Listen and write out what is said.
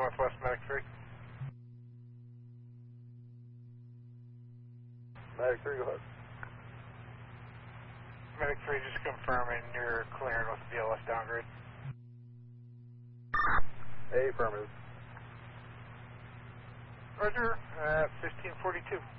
Northwest Medic 3. Medic 3, go ahead. Medic 3, just confirming you're clearing with BLS downgrade. A, affirmative. Roger, 1542.